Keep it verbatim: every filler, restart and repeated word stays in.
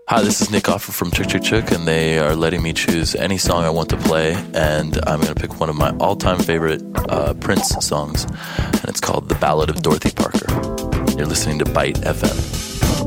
Hi, this is Nick Offer from Chick Chick Chick, and they are letting me choose any song I want to play, and I'm going to pick one of my all-time favorite uh, Prince songs, and it's called The Ballad of Dorothy Parker. You're listening to Byte F M.